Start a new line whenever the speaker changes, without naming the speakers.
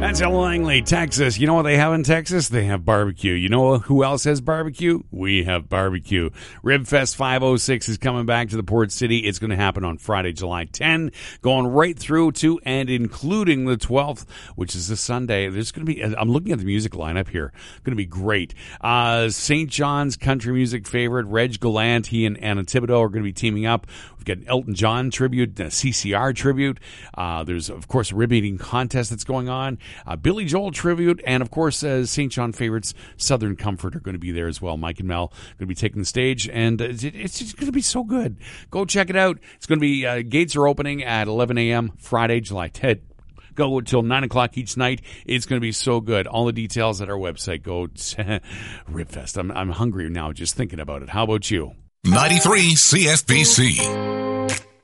That's in Langley, Texas. You know what they have in Texas? They have barbecue. You know who else has barbecue? We have barbecue. Ribfest 506 is coming back to the Port City. It's going to happen on Friday, July 10, going right through to and including the 12th, which is this Sunday. There's going to be, I'm looking at the music lineup here. Going to be great. St. John's country music favorite, Reg Gallant, he and Anna Thibodeau are going to be teaming up. We've got an Elton John tribute, a CCR tribute. There's, of course, a rib eating contest that's going on. Billy Joel tribute, and of course, St. John favorites Southern Comfort are going to be there as well. Mike and Mel are going to be taking the stage, and it's just going to be so good. Go check it out. It's going to be, gates are opening at 11 a.m. Friday, July 10th. Go until 9 o'clock each night. It's going to be so good. All the details at our website. Go to Ribfest. I'm hungry now just thinking about it. How about you?
93 CFPC.